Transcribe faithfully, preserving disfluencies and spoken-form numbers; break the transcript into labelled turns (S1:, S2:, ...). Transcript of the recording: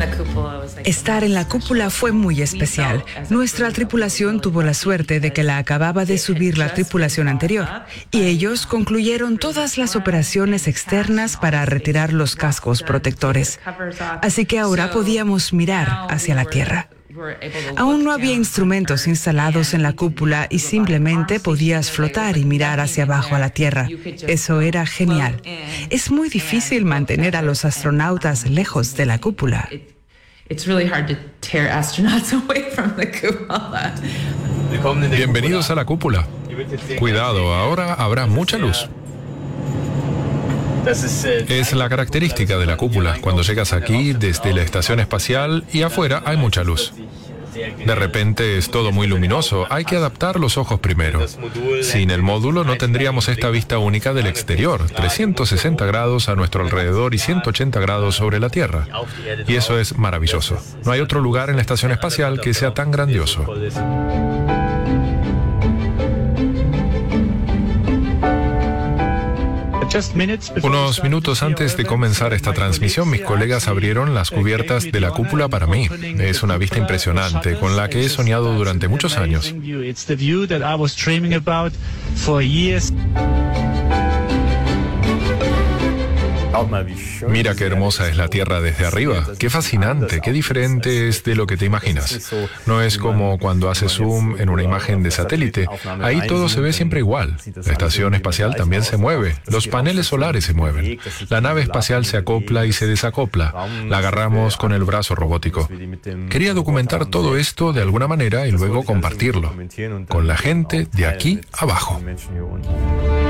S1: Estar en la cúpula fue muy especial. Nuestra tripulación tuvo la suerte de que la acababa de subir la tripulación anterior y ellos concluyeron todas las operaciones externas para retirar los cascos protectores. Así que ahora podíamos mirar hacia la Tierra. Aún no había instrumentos instalados en la cúpula y simplemente podías flotar y mirar hacia abajo a la Tierra. Eso era genial. Es muy difícil mantener a los astronautas lejos de la cúpula.
S2: Bienvenidos a la cúpula. Cuidado, ahora habrá mucha luz. Es la característica de la cúpula. Cuando llegas aquí desde la estación espacial y afuera hay mucha luz. De repente es todo muy luminoso. Hay que adaptar los ojos primero. Sin el módulo no tendríamos esta vista única del exterior, trescientos sesenta grados a nuestro alrededor y ciento ochenta grados sobre la Tierra. Y eso es maravilloso. No hay otro lugar en la estación espacial que sea tan grandioso. Unos minutos antes de comenzar esta transmisión, mis colegas abrieron las cubiertas de la cúpula para mí. Es una vista impresionante, con la que he soñado durante muchos años. Mira qué hermosa es la Tierra desde arriba. Qué fascinante, qué diferente es de lo que te imaginas. No es como cuando haces zoom en una imagen de satélite. Ahí todo se ve siempre igual. La estación espacial también se mueve. Los paneles solares se mueven. La nave espacial se acopla y se desacopla. La agarramos con el brazo robótico. Quería documentar todo esto de alguna manera y luego compartirlo con la gente de aquí abajo.